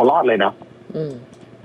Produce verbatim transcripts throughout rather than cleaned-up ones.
รอดเลยนะอืม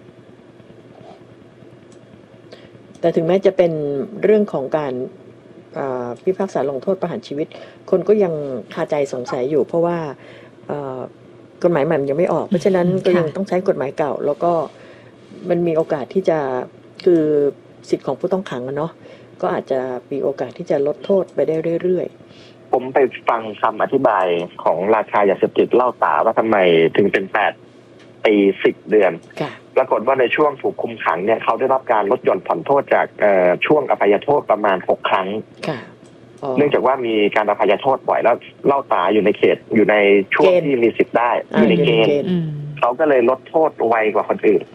แต่ถึงแม้จะเป็นเรื่องของการพิพากษาลงโทษประหารชีวิตคนก็ยังคาใจสงสัยอยู่เพราะว่ากฎหมายใหม่ยังไม่ออกเพราะฉะนั้นก็ยังต้องใช้กฎหมายเก่าแล้วก็มันมีโอกาสที่จะคือสิทธิ์ของผู้ต้องขังเนาะก็อาจจะมีโอกาสที่จะลดโทษไปได้เรื่อยๆผมไปฟังคำอธิบายของราชายาเสพติดเล่าตาว่าทำไมถึงเป็นแปดปีสิบเดือนปรากฏว่าในช่วงถูกคุมขังเนี่ยเขาได้รับการลดหย่อนผ่อนโทษจากช่วงอภัยโทษประมาณหกครั้งเนื่องจากว่ามีการอภัยโทษบ่อยแล้วเล่าตาอยู่ในเขตอยู่ในช่วงที่มีสิทธิ์ได้อยู่ในเกณฑ์เขาก็เลยลดโทษไวกว่าคนอื่น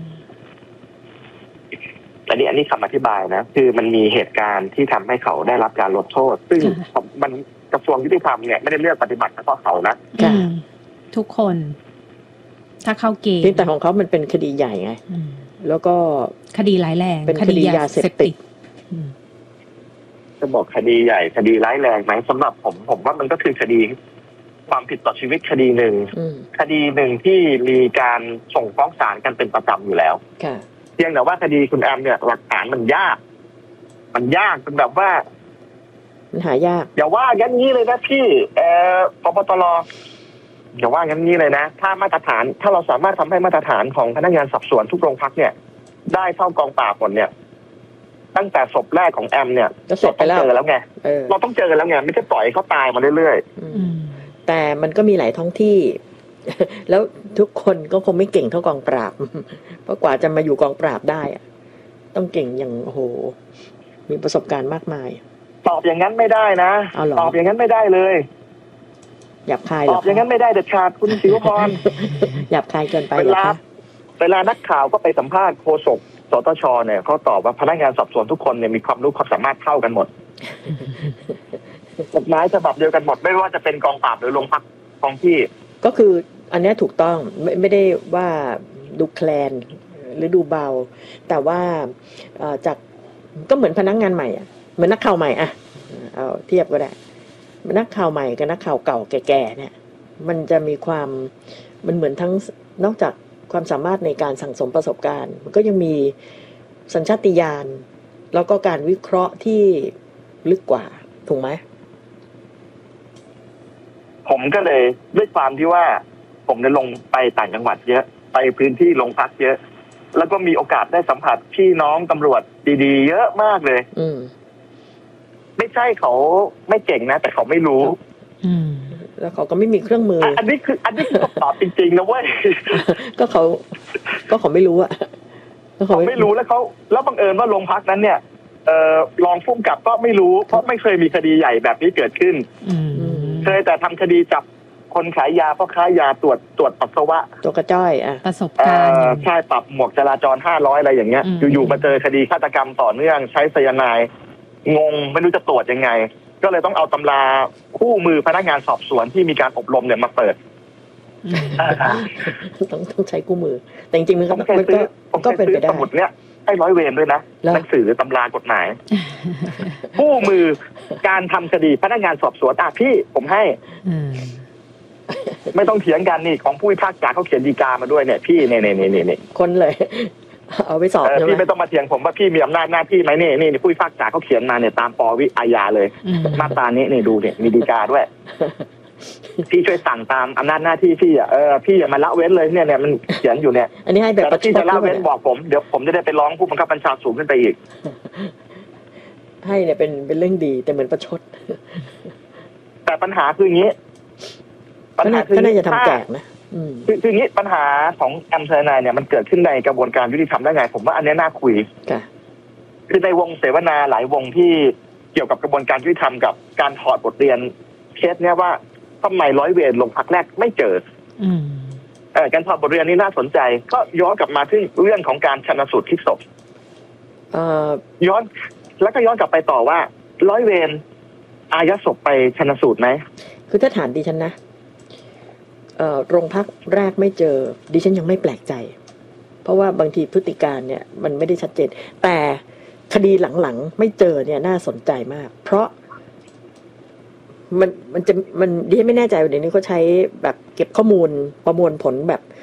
อันนี้อันนี้คำอธิบายนะคือมันมีเหตุการณ์ที่ทำให้เขาได้รับการลดโทษซึ่งมันกระทรวงยุติธรรมเนี่ยไม่ได้เลือกปฏิบัติเฉพาะเขานะทุกคนถ้าเข้าเกณฑ์แต่ของเขามันเป็นคดีใหญ่ไงแล้วก็คดีร้ายแรงเป็นคดียาเสพติดจะบอกคดีใหญ่คดีร้ายแรงไหมสำหรับผมผมว่ามันก็คือคดีความผิดต่อชีวิตคดีหนึ่งคดีหนึ่งที่มีการส่งฟ้องศาลกันเป็นประจำอยู่แล้วเพียงแต่ว่าคดีคุณแอมเนี่ยหลักฐานมันยากมันยากเป็นแบบว่ามันหายากอย่าว่างั้นงี้เลยนะพี่เอ่อปปตรอย่าว่างั้นงี้เลยนะถ้ามาตรฐานถ้าเราสามารถทำให้มาตรฐานของพนักงานสอบสวนทุกโรงพักเนี่ยได้เท่ากองปราบหมดเนี่ยตั้งแต่ศพแรกของแอมเนี่ยก็เสร็จไปแล้วเจอแล้วไงเราต้องเจอกันแล้วไงไม่ใช่ปล่อยเขาตายมาเรื่อยๆแต่มันก็มีหลายท้องที่แล้วทุกคนก็คงไม่เก่งเท่ากองปราบเพราะกว่าจะมาอยู่กองปราบได้อะต้องเก่งอย่างโอ้โหมีประสบการณ์มากมายตอบอย่างนั้นไม่ได้นะตอบอย่างนั้นไม่ได้เลยหยาบคายตอบอย่างนั้นไม่ได้เด็ดขาดคุณศิวพรหยาบคายเกินไปเวลาเวลานักข่าวก็ไปสัมภาษณ์โฆษกสตชเนี่ยเขาตอบว่าพนักงานสอบสวนทุกคนเนี่ยมีความรู้ความสามารถเท่ากันหมดกฎหมายฉบับเดียวกันหมดไม่ว่าจะเป็นกองปราบหรือโรงพักท้องที่ก็คืออันนี้ถูกต้องไม่ไม่ได้ว่าดูแคลนหรือดูเบาแต่ว่าจากก็เหมือนพนักงานใหม่อ่ะเหมือนนักข่าวใหม่อ่ะเอาเทียบก็ได้นักข่าวใหม่กับนักข่าวเก่าแก่ๆเนี่ยมันจะมีความมันเหมือนทั้งนอกจากความสามารถในการสั่งสมประสบการณ์มันก็ยังมีสัญชาตญาณแล้วก็การวิเคราะห์ที่ลึกกว่าถูกไหมผมก็เลยด้วยความที่ว่าผมได้ลงไปต่างจังหวัดเยอะไปพื้นที่โรงพักเยอะแล้วก็มีโอกาสได้สัมผัสพี่น้องตำรวจดีๆเยอะมากเลยอืมไม่ใช่เขาไม่เก่งนะแต่เขาไม่รู้อืมแล้วเขาก็ไม่มีเครื่องมืออันนี้คืออันนี้คือคำตอบจริงๆนะเว้ยก็เขาก็เขาไม่รู้อะเขาไม่รู้แล้วเขาแล้วบังเอิญว่าโรงพักนั้นเนี่ยเอ่อรองผู้กำกับก็ไม่รู้เพราะไม่เคยมีคดีใหญ่แบบนี้เกิดขึ้นเคยแต่ทำคดีจับคนขายยาพ่อค้ายาตรวจตรวจปัสสาวะตัวกระจ้อยอ่ะประสบการณ์ใช่ปรับหมวกจราจรห้าร้อยอะไรอย่างเงี้ยอยู่ๆมาเจอคดีฆาตกรรมต่อเนื่องใช้ไซยาไนด์งงไม่รู้จะตรวจยังไงก็เลยต้องเอาตำราคู่มือพนักงานสอบสวนที่มีการอบรมเนี่ยมาเปิดต้องต้องใช้คู่มือแต่จริงๆมันก็ก็เป็นไปได้สมุดเนี้ยให้ร้อยเวรด้วยนะหนังสือตำรากฎหมายคู่มือการทำคดีพนักงานสอบสวนอ่ะพี่ผมให้ไม่ต้องเถียงกันนี่ของผู้พิพากษาเขาเขียนฎีกามาด้วยเนี่ยพี่เนี่ยเนี่ยเนี่ยเนี่ยคนเลยเอาไปสอบพี่ไม่ต้องมาเถียงผมว่าพี่มีอำนาจหน้าที่ไหมนี่นี่ผู้พิพากษาเขาเขียนมาเนี่ยตามปวิอาญาเลยมาตรานี้นี่ดูเนี่ยมีฎีกาด้วยพี่ช่วยสั่งตามอำนาจหน้าที่พี่อ่ะเออพี่อย่ามาละเว้นเลยเนี่ยเนี่ยมันเขียนอยู่เนี่ยอันนี้ให้แบบพี่จะละเว้นบอกผมเดี๋ยวผมจะได้ไปร้องผู้บังคับบัญชาสูงขึ้นไปอีกให้เนี่ยเป็นเป็นเรื่องดีแต่เหมือนประชดแต่ปัญหาคืออย่างนี้ปัญหาคือน่าจะทำแจกนะคือคืออย่างนี้ปัญหาของแอมไซยาไนด์เนี่ยมันเกิดขึ้นในกระบวนการยุติธรรมได้ไงผมว่าอันนี้น่าคุยคือในวงเสวนาหลายวงที่เกี่ยวกับกระบวนการยุติธรรมกับการถอดบทเรียนเคสเนี่ยว่าทำไมร้อยเวรลงพักแรกไม่เจอเออการถอดบทเรียนนี้น่าสนใจก็ย้อนกลับมาที่เรื่องของการชันสูตรพลิกศพย้อนแล้วก็ย้อนกลับไปต่อว่าร้อยเวรอายัดศพไปชันสูตรไหมคือถ้าถามดิฉันนะเอ่อโรงพักแรกไม่เจอดิฉันยังไม่แปลกใจเพราะว่าบางทีพฤติการเนี่ยมันไม่ได้ชัดเจนแต่คดีหลังๆไม่เจอเนี่ยน่าสนใจมากเพราะมันมันจะมันดิฉันไม่แน่ใจว่าเดี๋ยวนี้เขาใช้แบบเก็บข้อมูลประมวลผลแบบ